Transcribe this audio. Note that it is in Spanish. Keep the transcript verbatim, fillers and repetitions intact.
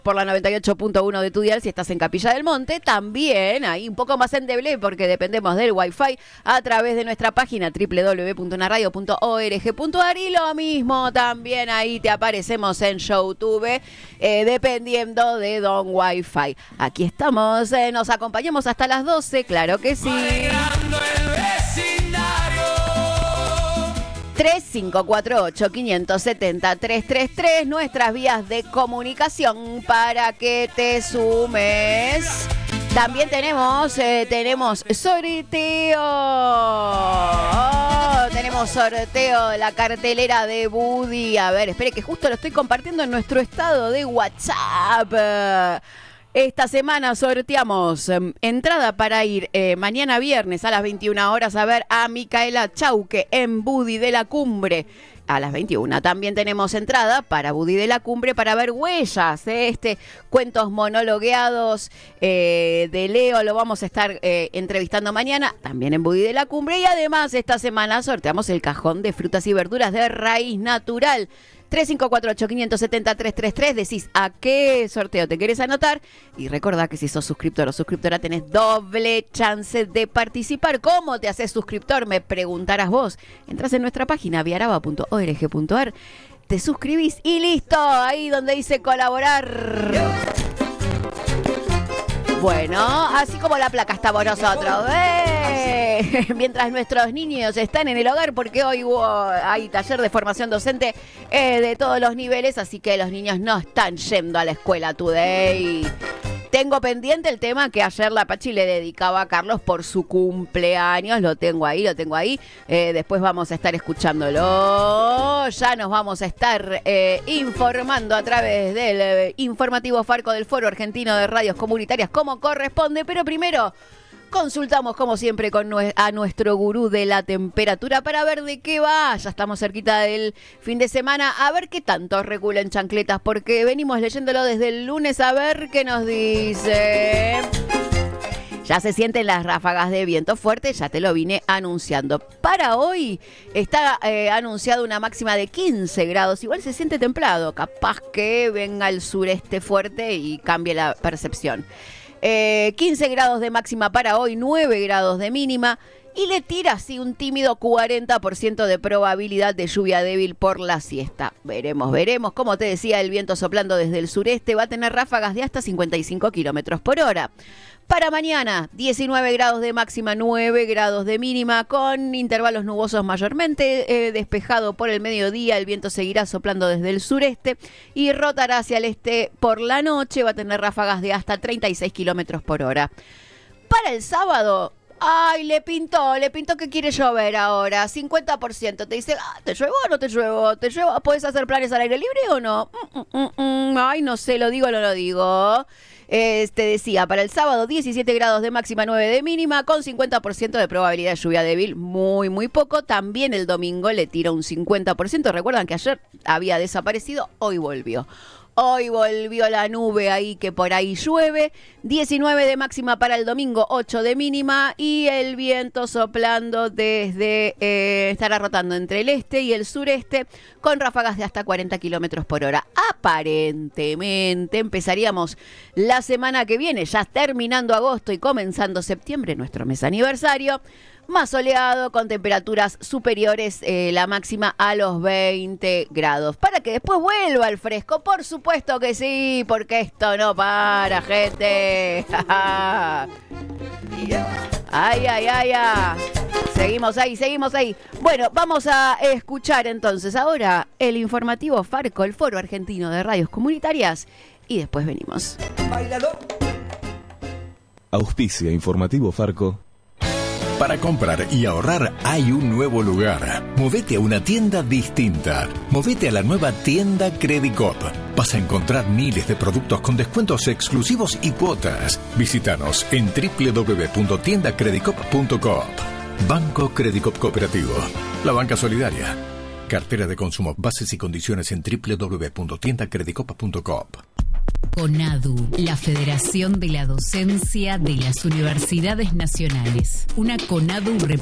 por la noventa y ocho punto uno de tu dial si estás en Capilla del Monte. También ahí un poco más endeble porque dependemos del Wi-Fi a través de nuestra página doble u doble u doble u punto una radio punto org punto ar, y lo mismo también ahí te aparecemos en YouTube eh, dependiendo de Don Wi-Fi. Aquí estamos, eh, nos acompañamos hasta las doce, claro que sí. tres cinco cuatro ocho, cinco siete cero, tres tres tres, nuestras vías de comunicación para que te sumes. También tenemos, eh, tenemos sorteo. Oh, tenemos sorteo de la cartelera de Buddy. A ver, espere que justo lo estoy compartiendo en nuestro estado de WhatsApp. Esta semana sorteamos eh, entrada para ir eh, mañana viernes a las veintiuna horas a ver a Micaela Chauque en Buddy de la Cumbre a las veintiuna. También tenemos entrada para Buddy de la Cumbre para ver Huellas, eh, este cuentos monologueados eh, de Leo. Lo vamos a estar eh, entrevistando mañana también en Buddy de la Cumbre. Y además esta semana sorteamos el cajón de frutas y verduras de Raíz Natural. tres cinco cuatro ocho, cinco siete cero, tres tres tres, decís a qué sorteo te querés anotar y recordá que si sos suscriptor o suscriptora tenés doble chance de participar. ¿Cómo te haces suscriptor? Me preguntarás vos. Entrás en nuestra página viaraba punto org punto ar, te suscribís y listo, ahí donde dice colaborar. Bueno, así como la placa está por nosotros, ¡eh! Mientras nuestros niños están en el hogar, porque hoy hubo, hay taller de formación docente eh, de todos los niveles, así que los niños no están yendo a la escuela today. Tengo pendiente el tema que ayer la Pachi le dedicaba a Carlos por su cumpleaños. Lo tengo ahí, lo tengo ahí. Eh, después vamos a estar escuchándolo. Ya nos vamos a estar eh, informando a través del eh, informativo Farco del Foro Argentino de Radios Comunitarias como corresponde. Pero primero consultamos como siempre con nue- a nuestro gurú de la temperatura para ver de qué va. Ya estamos cerquita del fin de semana. A ver qué tanto reculan chancletas, porque venimos leyéndolo desde el lunes. A ver qué nos dice. Ya se sienten las ráfagas de viento fuerte, ya te lo vine anunciando. Para hoy está eh, anunciado una máxima de quince grados. Igual se siente templado. Capaz que venga el sureste fuerte y cambie la percepción. Eh, quince grados de máxima para hoy, nueve grados de mínima, y le tira así un tímido cuarenta por ciento de probabilidad de lluvia débil por la siesta. Veremos, veremos. Como te decía, el viento soplando desde el sureste va a tener ráfagas de hasta cincuenta y cinco kilómetros por hora. Para mañana, diecinueve grados de máxima, nueve grados de mínima, con intervalos nubosos mayormente, eh, despejado por el mediodía. El viento seguirá soplando desde el sureste y rotará hacia el este por la noche. Va a tener ráfagas de hasta treinta y seis kilómetros por hora. Para el sábado, ay, le pintó, le pintó que quiere llover ahora, cincuenta por ciento. Te dice, ah, ¿te lluevo o no te lluevo? ¿Te lluevo? ¿Puedes hacer planes al aire libre o no? Mm, mm, mm, mm. Ay, no sé, lo digo o no lo digo. Eh, te decía, para el sábado diecisiete grados de máxima, nueve de mínima, con cincuenta por ciento de probabilidad de lluvia débil, muy, muy poco. También el domingo le tira un cincuenta por ciento. Recuerdan que ayer había desaparecido, hoy volvió. Hoy volvió la nube ahí que por ahí llueve. diecinueve de máxima para el domingo, ocho de mínima. Y el viento soplando desde, eh, estará rotando entre el este y el sureste con ráfagas de hasta cuarenta kilómetros por hora. Aparentemente empezaríamos la semana que viene, ya terminando agosto y comenzando septiembre, nuestro mes aniversario. Más soleado, con temperaturas superiores, eh, la máxima a los veinte grados. Para que después vuelva el fresco, por supuesto que sí, porque esto no para, gente. Ay, ay, ay, ay. Seguimos ahí, seguimos ahí. Bueno, vamos a escuchar entonces ahora el informativo Farco, el Foro Argentino de Radios Comunitarias, y después venimos. Bailador. Auspicia Informativo Farco. Para comprar y ahorrar hay un nuevo lugar. Movete a una tienda distinta. Movete a la nueva tienda Credicop. Vas a encontrar miles de productos con descuentos exclusivos y cuotas. Visítanos en doble u doble u doble u punto tienda credicop punto com. Banco Credicop Cooperativo. La banca solidaria. Cartera de consumo. Bases y condiciones en doble u doble u doble u punto tienda credicop punto com. CONADU, la Federación de la Docencia de las Universidades Nacionales. Una CONADU